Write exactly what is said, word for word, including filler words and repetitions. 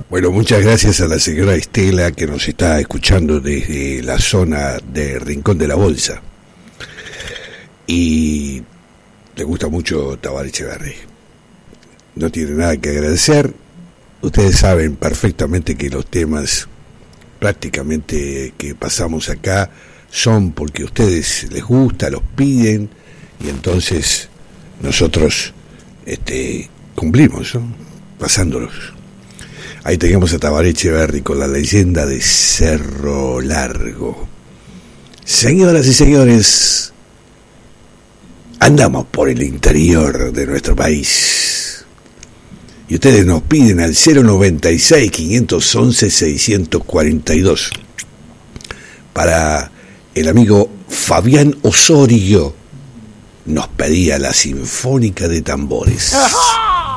Bueno, muchas gracias a la señora Estela que nos está escuchando desde la zona de Rincón de la Bolsa. Y le gusta mucho Tabaré Echeverry. No tiene nada que agradecer. Ustedes saben perfectamente que los temas prácticamente que pasamos acá son porque a ustedes les gusta, los piden, y entonces nosotros este, cumplimos, ¿no? Pasándolos. Ahí teníamos a Tabaré Echeverry con la leyenda de Cerro Largo. Señoras y señores, andamos por el interior de nuestro país y ustedes nos piden al cero noventa y seis, quinientos once, seiscientos cuarenta y dos para el amigo Fabián Osorio. Nos pedía la Sinfónica de Tambores. ¡Ajá!